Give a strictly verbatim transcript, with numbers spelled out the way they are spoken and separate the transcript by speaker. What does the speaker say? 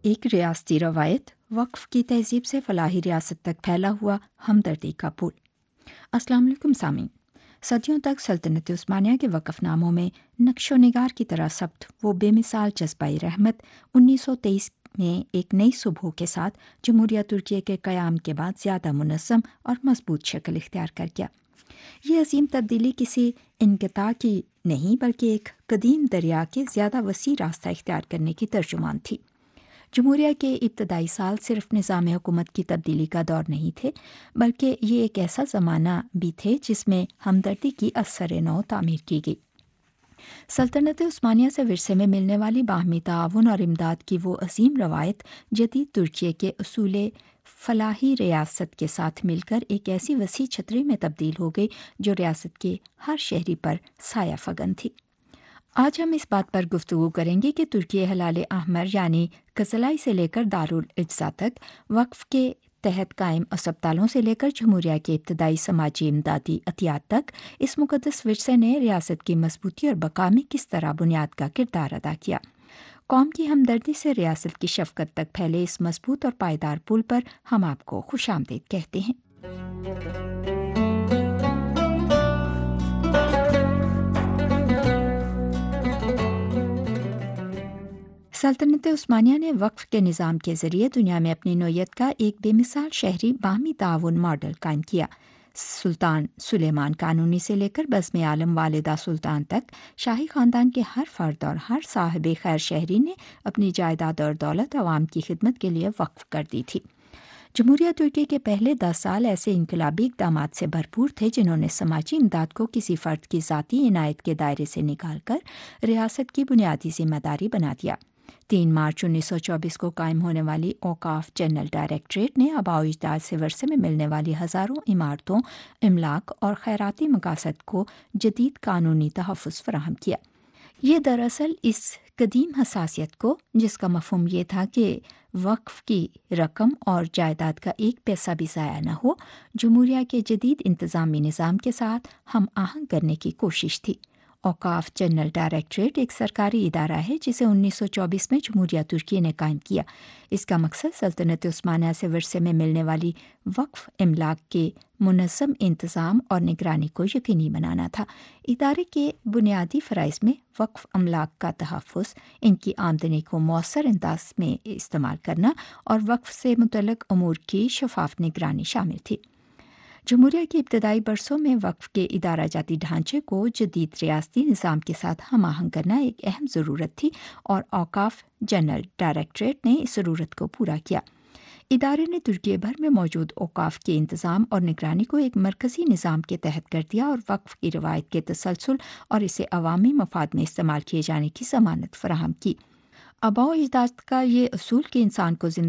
Speaker 1: ایک ریاستی روایت، وقف کی تہذیب سے فلاحی ریاست تک پھیلا ہوا ہمدردی کا پل۔ السلام علیکم سامعین، صدیوں تک سلطنت عثمانیہ کے وقف ناموں میں نقش و نگار کی طرح ثبت وہ بے مثال جذبہ رحمت انیس سو تیئیس میں ایک نئی صبح کے ساتھ جمہوریہ ترکیہ کے قیام کے بعد زیادہ منظم اور مضبوط شکل اختیار کر گیا۔ یہ عظیم تبدیلی کسی انقطاع کی نہیں بلکہ ایک قدیم دریا کے زیادہ وسیع راستہ اختیار کرنے کی ترجمان تھی۔ جمہوریہ کے ابتدائی سال صرف نظام حکومت کی تبدیلی کا دور نہیں تھے، بلکہ یہ ایک ایسا زمانہ بھی تھے جس میں ہمدردی کی اثر نو تعمیر کی گئی۔ سلطنت عثمانیہ سے ورثے میں ملنے والی باہمی تعاون اور امداد کی وہ عظیم روایت جدید ترکیہ کے اصول فلاحی ریاست کے ساتھ مل کر ایک ایسی وسیع چھتری میں تبدیل ہو گئی جو ریاست کے ہر شہری پر سایہ فگن تھی۔ آج ہم اس بات پر گفتگو کریں گے کہ ترکیہ ہلال احمر یعنی قزلائی سے لے کر دارالاجزا تک، وقف کے تحت قائم اسپتالوں سے لے کر جمہوریہ کے ابتدائی سماجی امدادی عطیات تک، اس مقدس ورثے نے ریاست کی مضبوطی اور بقا میں کس طرح بنیاد کا کردار ادا کیا۔ قوم کی ہمدردی سے ریاست کی شفقت تک پھیلے اس مضبوط اور پائیدار پل پر ہم آپ کو خوش آمدید کہتے ہیں۔ سلطنت عثمانیہ نے وقف کے نظام کے ذریعے دنیا میں اپنی نوعیت کا ایک بے مثال شہری باہمی تعاون ماڈل قائم کیا۔ سلطان سلیمان قانونی سے لے کر بزم عالم والدہ سلطان تک، شاہی خاندان کے ہر فرد اور ہر صاحب خیر شہری نے اپنی جائیداد اور دولت عوام کی خدمت کے لیے وقف کر دی تھی۔ جمہوریہ ترکی کے پہلے دس سال ایسے انقلابی اقدامات سے بھرپور تھے جنہوں نے سماجی امداد کو کسی فرد کی ذاتی عنایت کے دائرے سے نکال کر ریاست کی بنیادی ذمہ داری بنا دیا۔ تین مارچ انیس سو چوبیس کو قائم ہونے والی اوقاف جنرل ڈائریکٹریٹ نے آباء و اجداد سے ورثے میں ملنے والی ہزاروں عمارتوں، املاک اور خیراتی مقاصد کو جدید قانونی تحفظ فراہم کیا۔ یہ دراصل اس قدیم حساسیت کو، جس کا مفہوم یہ تھا کہ وقف کی رقم اور جائیداد کا ایک پیسہ بھی ضائع نہ ہو، جمہوریہ کے جدید انتظامی نظام کے ساتھ ہم آہنگ کرنے کی کوشش تھی۔ اوقاف جنرل ڈائریکٹریٹ ایک سرکاری ادارہ ہے جسے انیس سو چوبیس میں جمہوریہ ترکیہ نے قائم کیا۔ اس کا مقصد سلطنت عثمانیہ سے ورثے میں ملنے والی وقف املاک کے منظم انتظام اور نگرانی کو یقینی بنانا تھا۔ ادارے کے بنیادی فرائض میں وقف املاک کا تحفظ، ان کی آمدنی کو مؤثر انداز میں استعمال کرنا اور وقف سے متعلق امور کی شفاف نگرانی شامل تھی۔ جمہوریہ کے ابتدائی برسوں میں وقف کے ادارہ جاتی ڈھانچے کو جدید ریاستی نظام کے ساتھ ہم آہنگ کرنا ایک اہم ضرورت تھی، اور اوقاف جنرل ڈائریکٹریٹ نے اس ضرورت کو پورا کیا۔ ادارے نے ترکیہ بھر میں موجود اوقاف کے انتظام اور نگرانی کو ایک مرکزی نظام کے تحت کر دیا اور وقف کی روایت کے تسلسل اور اسے عوامی مفاد میں استعمال کیے جانے کی ضمانت فراہم کی۔ آباء و اجداد کا یہ اصول کہ انسان کو زندہ